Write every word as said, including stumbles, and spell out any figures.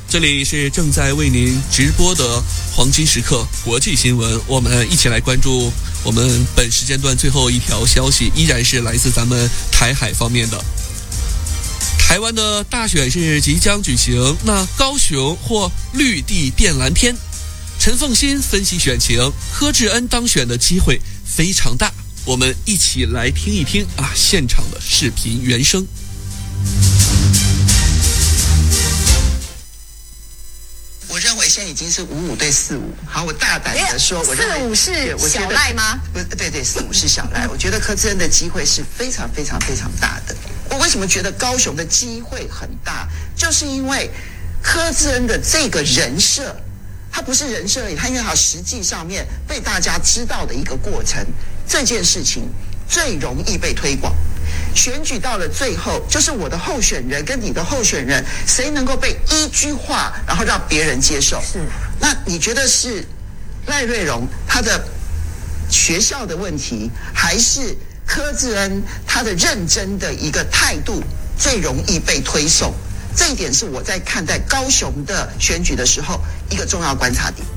这里是正在为您直播的黄金时刻国际新闻，我们一起来关注我们本时间段最后一条消息，依然是来自咱们台海方面的。台湾的大选是即将举行，那高雄或绿地变蓝天？陈凤馨分析选情，柯志恩当选的机会非常大。我们一起来听一听啊，现场的视频原声。 我认为现在已经是五五对四五。好，我大胆的说，我认为四五是小赖吗？ 不，对对，四五是小赖。我觉得柯志恩的机会是非常非常非常大的。我为什么觉得高雄的机会很大？就是因为柯志恩的这个人设，他不是人设而已，他因为他实际上面被大家知道的一个过程，这件事情最容易被推广。选举到了最后，就是我的候选人跟你的候选人，谁能够被依据化，然后让别人接受？ 是。 那你觉得是赖瑞荣他的学校的问题，还是柯志恩他的认真的一个态度最容易被推送？这一点是我在看待高雄的选举的时候一个重要观察点。